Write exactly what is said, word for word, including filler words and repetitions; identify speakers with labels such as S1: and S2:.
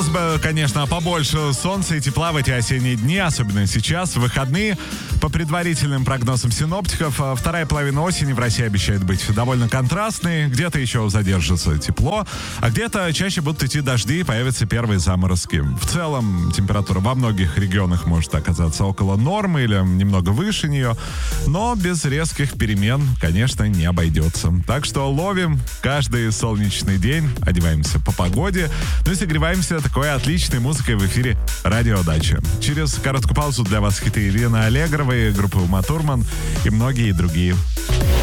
S1: Хотелось бы, конечно, побольше солнца и тепла в эти осенние дни, особенно сейчас, в выходные. По предварительным прогнозам синоптиков, вторая половина осени в России обещает быть довольно контрастной. Где-то еще задержится тепло, а где-то чаще будут идти дожди и появятся первые заморозки. В целом, температура во многих регионах может оказаться около нормы или немного выше нее, но без резких перемен, конечно, не обойдется. Так что ловим каждый солнечный день, одеваемся по погоде, ну и согреваемся такой отличной музыкой в эфире Радио Дача. Через короткую паузу для вас хиты Ирины Аллегровой, группы Ума Турман и многие другие.